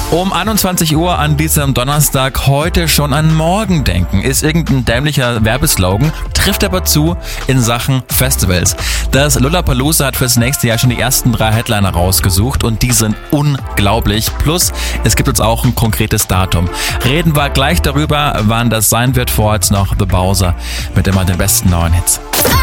Um 21 Uhr an diesem Donnerstag heute schon an morgen denken, ist irgendein dämlicher Werbeslogan, trifft aber zu in Sachen Festivals. Das Lollapalooza hat fürs nächste Jahr schon die ersten 3 Headliner rausgesucht und die sind unglaublich. Plus, es gibt jetzt auch ein konkretes Datum. Reden wir gleich darüber, wann das sein wird. Vorher jetzt noch The Bowser mit immer den besten neuen Hits.